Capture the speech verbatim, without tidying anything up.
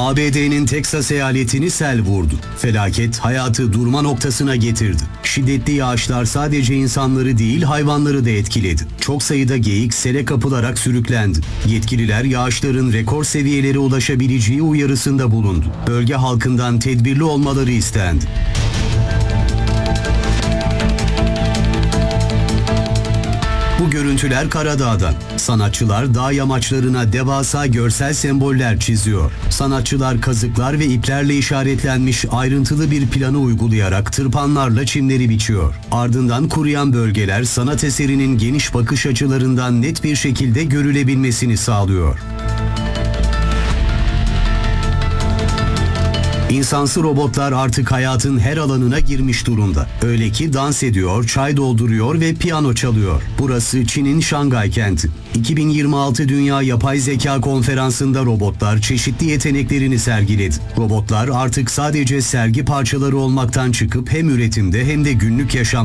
A B D'nin Teksas eyaletini sel vurdu. Felaket hayatı durma noktasına getirdi. Şiddetli yağışlar sadece insanları değil hayvanları da etkiledi. Çok sayıda geyik sele kapılarak sürüklendi. Yetkililer yağışların rekor seviyelere ulaşabileceği uyarısında bulundu. Bölge halkından tedbirli olmaları istendi. Bu görüntüler Karadağ'dan. Sanatçılar dağ yamaçlarına devasa görsel semboller çiziyor. Sanatçılar kazıklar ve iplerle işaretlenmiş ayrıntılı bir planı uygulayarak tırpanlarla çimleri biçiyor. Ardından kuruyan bölgeler sanat eserinin geniş bakış açılarından net bir şekilde görülebilmesini sağlıyor. İnsansı robotlar artık hayatın her alanına girmiş durumda. Öyle ki dans ediyor, çay dolduruyor ve piyano çalıyor. Burası Çin'in Şangay kenti. iki bin yirmi altı Dünya Yapay Zeka Konferansı'nda robotlar çeşitli yeteneklerini sergiledi. Robotlar artık sadece sergi parçaları olmaktan çıkıp hem üretimde hem de günlük yaşam